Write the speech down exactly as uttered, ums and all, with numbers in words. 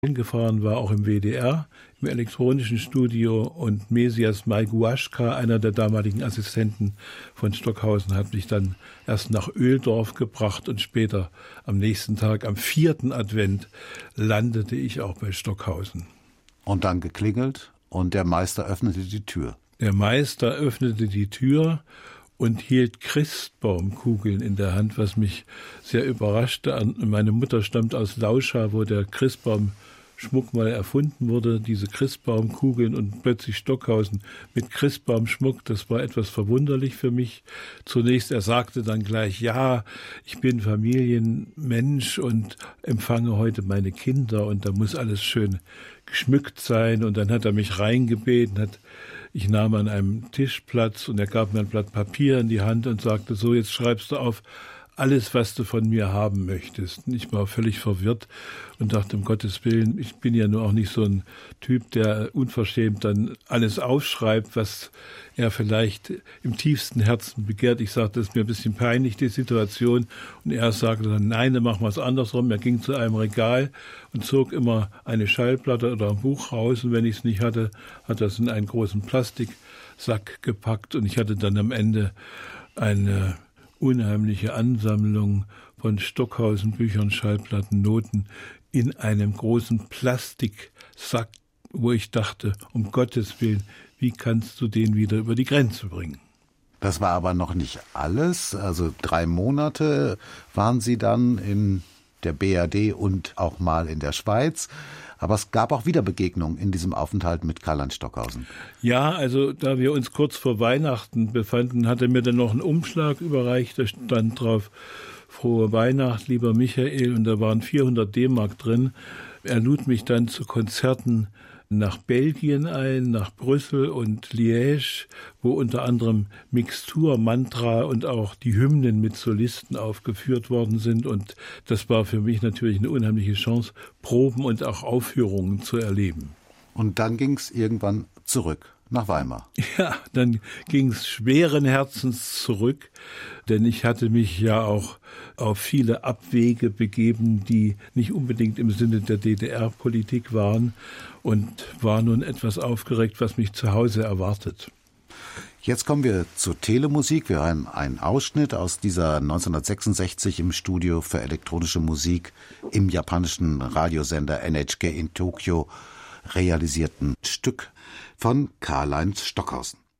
gefahren war, auch im W D R, im elektronischen Studio, und Mesias Majguaschka, einer der damaligen Assistenten von Stockhausen, hat mich dann erst nach Öhldorf gebracht und später am nächsten Tag, am vierten Advent, landete ich auch bei Stockhausen. Und dann geklingelt und der Meister öffnete die Tür. Der Meister öffnete die Tür und hielt Christbaumkugeln in der Hand, was mich sehr überraschte. Meine Mutter stammt aus Lauscha, wo der Christbaumschmuck mal erfunden wurde, diese Christbaumkugeln, und plötzlich Stockhausen mit Christbaumschmuck. Das war etwas verwunderlich für mich. Zunächst, er sagte dann gleich, ja, ich bin Familienmensch und empfange heute meine Kinder und da muss alles schön geschmückt sein. Und dann hat er mich reingebeten, hat Ich nahm an einem Tisch Platz und er gab mir ein Blatt Papier in die Hand und sagte, so, jetzt schreibst du auf alles, was du von mir haben möchtest. Und ich war völlig verwirrt und dachte, um Gottes Willen, ich bin ja nur auch nicht so ein Typ, der unverschämt dann alles aufschreibt, was er vielleicht im tiefsten Herzen begehrt. Ich sagte, das ist mir ein bisschen peinlich, die Situation. Und er sagte dann, nein, dann machen wir es andersrum. Er ging zu einem Regal und zog immer eine Schallplatte oder ein Buch raus. Und wenn ich es nicht hatte, hat er es in einen großen Plastiksack gepackt. Und ich hatte dann am Ende eine unheimliche Ansammlung von Stockhausen-Büchern, Schallplatten, Noten in einem großen Plastiksack, wo ich dachte, um Gottes Willen, wie kannst du den wieder über die Grenze bringen? Das war aber noch nicht alles. Also drei Monate waren Sie dann in der B R D und auch mal in der Schweiz. Aber es gab auch wieder Begegnungen in diesem Aufenthalt mit Karl-Heinz Stockhausen. Ja, also da wir uns kurz vor Weihnachten befanden, hat er mir dann noch einen Umschlag überreicht. Da stand drauf, frohe Weihnacht, lieber Michael. Und da waren vierhundert D-Mark drin. Er lud mich dann zu Konzerten nach Belgien ein, nach Brüssel und Liège, wo unter anderem Mixtur, Mantra und auch die Hymnen mit Solisten aufgeführt worden sind. Und das war für mich natürlich eine unheimliche Chance, Proben und auch Aufführungen zu erleben. Und dann ging es irgendwann zurück nach Weimar. Ja, dann ging es schweren Herzens zurück, denn ich hatte mich ja auch auf viele Abwege begeben, die nicht unbedingt im Sinne der D D R-Politik waren, und war nun etwas aufgeregt, was mich zu Hause erwartet. Jetzt kommen wir zur Telemusik. Wir haben einen Ausschnitt aus dieser neunzehnhundertsechsundsechzig im Studio für elektronische Musik im japanischen Radiosender N H K in Tokio realisierten Stück von Karl-Heinz Stockhausen.